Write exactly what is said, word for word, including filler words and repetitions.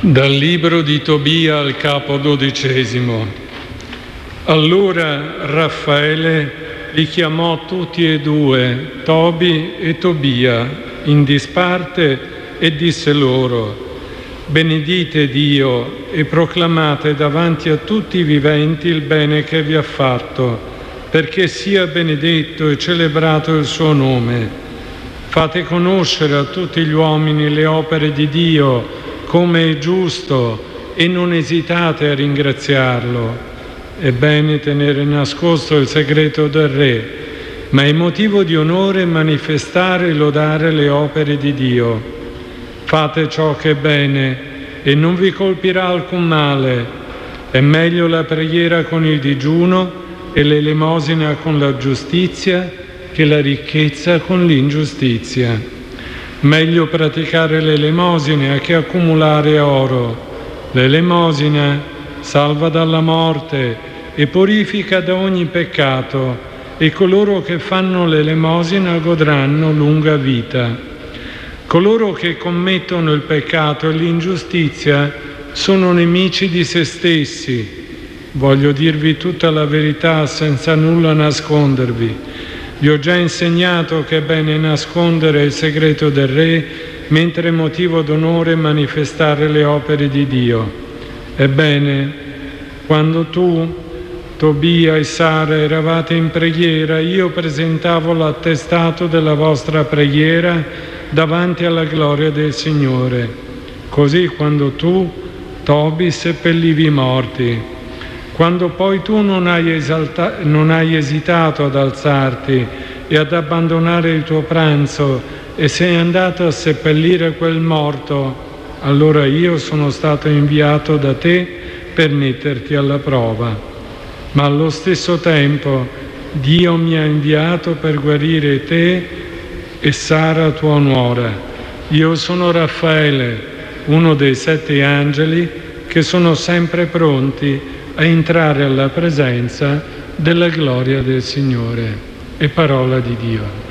Dal libro di Tobia al capo dodicesimo. Allora Raffaele li chiamò tutti e due, Tobi e Tobia, in disparte e disse loro: benedite Dio e proclamate davanti a tutti i viventi il bene che vi ha fatto, perché sia benedetto e celebrato il suo nome. Fate conoscere a tutti gli uomini le opere di Dio, come è giusto, e non esitate a ringraziarlo. È bene tenere nascosto il segreto del Re, ma è motivo di onore manifestare e lodare le opere di Dio. Fate ciò che è bene e non vi colpirà alcun male. È meglio la preghiera con il digiuno e l'elemosina con la giustizia che la ricchezza con l'ingiustizia. Meglio praticare l'elemosina che accumulare oro. L'elemosina salva dalla morte e purifica da ogni peccato, e coloro che fanno l'elemosina godranno lunga vita. Coloro che commettono il peccato e l'ingiustizia sono nemici di se stessi. Voglio dirvi tutta la verità senza nulla nascondervi. Vi ho già insegnato che è bene nascondere il segreto del Re, mentre è motivo d'onore manifestare le opere di Dio. Ebbene, quando tu, Tobia e Sara eravate in preghiera, io presentavo l'attestato della vostra preghiera davanti alla gloria del Signore. Così quando tu, Tobi, seppellivi i morti. Quando poi tu non hai, esalta- non hai esitato ad alzarti e ad abbandonare il tuo pranzo e sei andato a seppellire quel morto, allora io sono stato inviato da te per metterti alla prova. Ma allo stesso tempo Dio mi ha inviato per guarire te e Sara tua nuora. Io sono Raffaele, uno dei sette angeli che sono sempre pronti a entrare alla presenza della gloria del Signore. È parola di Dio.